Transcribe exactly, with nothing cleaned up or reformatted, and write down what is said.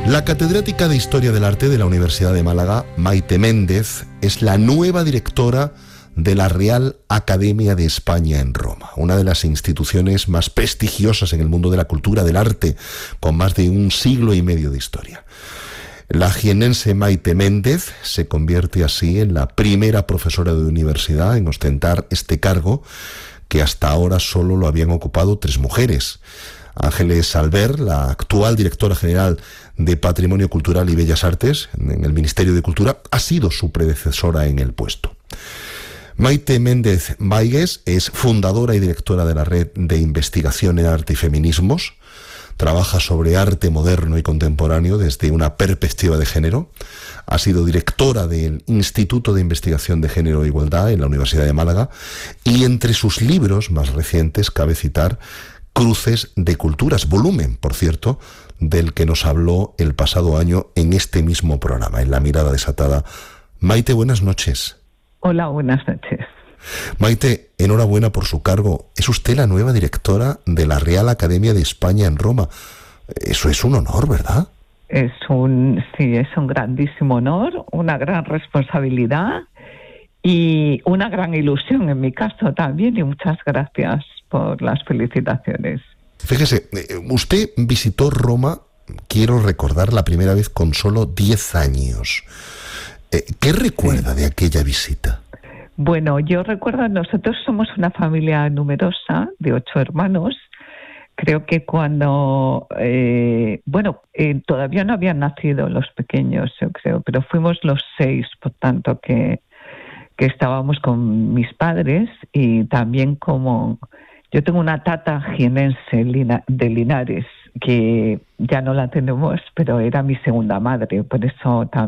La catedrática de Historia del Arte de la Universidad de Málaga, Maite Méndez, es la nueva directora de la Real Academia de España en Roma, una de las instituciones más prestigiosas en el mundo de la cultura, del arte, con más de un siglo y medio de historia. La jienense Maite Méndez se convierte así en la primera profesora de universidad en ostentar este cargo, que hasta ahora solo lo habían ocupado tres mujeres. Ángeles Alber, la actual directora general de Patrimonio Cultural y Bellas Artes en el Ministerio de Cultura, ha sido su predecesora en el puesto. Maite Méndez Baigues es fundadora y directora de la Red de Investigación en Arte y Feminismos. Trabaja sobre arte moderno y contemporáneo desde una perspectiva de género. Ha sido directora del Instituto de Investigación de Género e Igualdad en la Universidad de Málaga. Y entre sus libros más recientes cabe citar Cruces de Culturas, volumen, por cierto, del que nos habló el pasado año en este mismo programa, en La Mirada Desatada. Maite, buenas noches. Hola, buenas noches. Maite, enhorabuena por su cargo. Es usted la nueva directora de la Real Academia de España en Roma. Eso es un honor, ¿verdad? Es un, sí, es un grandísimo honor, una gran responsabilidad y una gran ilusión en mi caso también, y muchas gracias por las felicitaciones. Fíjese, usted visitó Roma, quiero recordar, la primera vez con solo diez años. ¿Qué recuerda sí. de aquella visita? Bueno, yo recuerdo, nosotros somos una familia numerosa de ocho hermanos. Creo que cuando, eh, bueno, eh, todavía no habían nacido los pequeños, yo creo, pero fuimos los seis, por tanto, que, que estábamos con mis padres, y también como, yo tengo una tata jienense de Linares, que ya no la tenemos, pero era mi segunda madre, por eso también